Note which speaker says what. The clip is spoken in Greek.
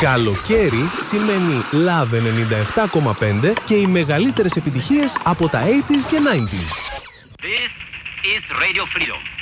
Speaker 1: Καλοκαίρι σημαίνει Love 97,5 και οι μεγαλύτερες επιτυχίες από τα 80s και 90s.
Speaker 2: This is Radio Freedom.